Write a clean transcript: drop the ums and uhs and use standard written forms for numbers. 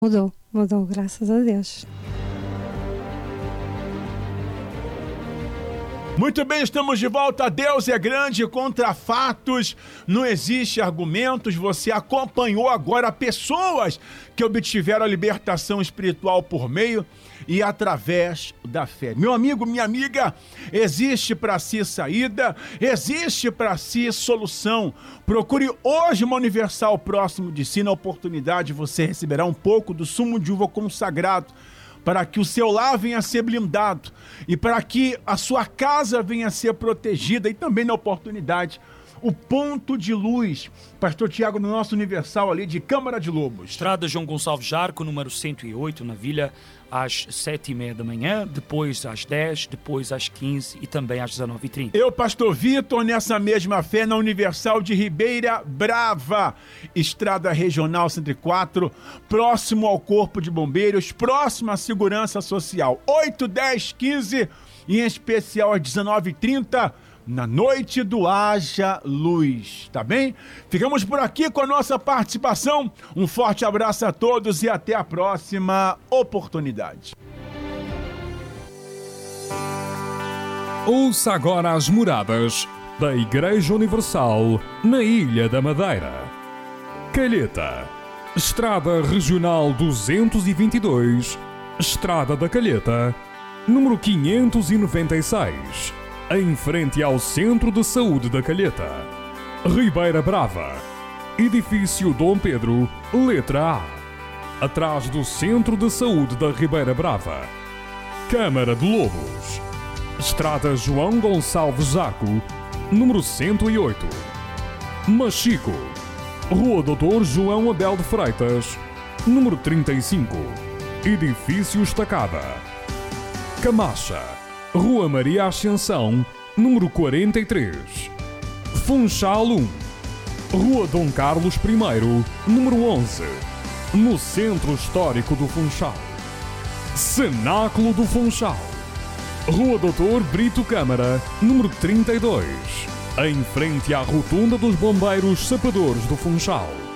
Mudou, graças a Deus. Muito bem, estamos de volta. Deus é grande contra fatos, não existe argumentos. Você acompanhou agora pessoas que obtiveram a libertação espiritual por meio e através da fé. Meu amigo, minha amiga, existe para si saída, existe para si solução. Procure hoje uma Universal próximo de si. Na oportunidade você receberá um pouco do sumo de uva consagrado, para que o seu lar venha a ser blindado e para que a sua casa venha a ser protegida, e também na oportunidade o ponto de luz, Pastor Tiago, no nosso Universal ali de Câmara de Lobos. Estrada João Gonçalves Jarco, número 108, na Vila, às 7h30 da manhã, depois às 10, depois às 15 e também às 19h30. Eu, Pastor Vitor, nessa mesma fé, na Universal de Ribeira Brava, Estrada Regional 104, próximo ao Corpo de Bombeiros, próximo à Segurança Social, 8, 10, 15 e em especial às 19h30, na noite do Haja Luz, tá bem? Ficamos por aqui com a nossa participação. Um forte abraço a todos e até a próxima oportunidade. Ouça agora as moradas da Igreja Universal na Ilha da Madeira. Calheta, Estrada Regional 222, Estrada da Calheta, número 596. Em frente ao Centro de Saúde da Calheta. Ribeira Brava, Edifício Dom Pedro, letra A, atrás do Centro de Saúde da Ribeira Brava. Câmara de Lobos, Estrada João Gonçalves Zaco, número 108. Machico, Rua Doutor João Abel de Freitas, número 35. Edifício Estacada. Camacha, Rua Maria Ascensão, número 43. Funchal 1, Rua Dom Carlos I, número 11, no Centro Histórico do Funchal. Cenáculo do Funchal, Rua Doutor Brito Câmara, número 32, em frente à Rotunda dos Bombeiros Sapadores do Funchal.